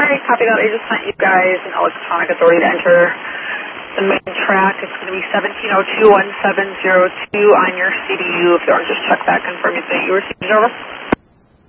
Alright, copy that. I just sent you guys an electronic authority to enter the main track. It's going to be 1702-1702 on your CDU. If you want to just check that, confirm that you received it over.